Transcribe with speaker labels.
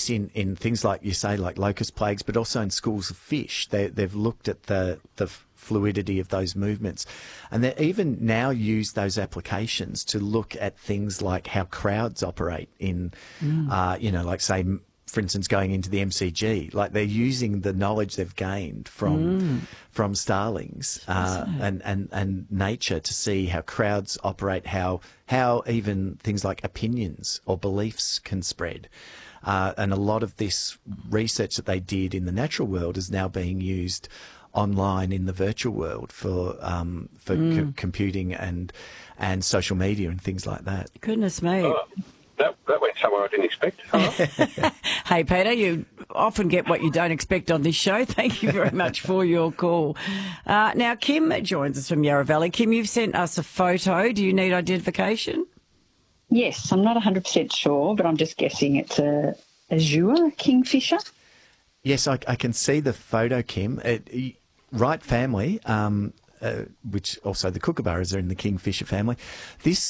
Speaker 1: this in things like you say, like locust plagues, but also in schools of fish. They've looked at the fluidity of those movements, and they even now use those applications to look at things like how crowds operate in, like say, for instance, going into the MCG. Like they're using the knowledge they've gained from starlings and nature to see how crowds operate, how even things like opinions or beliefs can spread. And a lot of this research that they did in the natural world is now being used online in the virtual world for computing and social media and things like that.
Speaker 2: Goodness me.
Speaker 3: Oh, that went somewhere I didn't expect.
Speaker 2: Hey, Peter, you often get what you don't expect on this show. Thank you very much for your call. Now, Kim joins us from Yarra Valley. Kim, you've sent us a photo. Do you need identification?
Speaker 4: Yes, I'm not 100% sure, but I'm just guessing it's a azure kingfisher.
Speaker 1: Yes, I can see the photo, Kim. Right family, which also the kookaburras are in the kingfisher family. This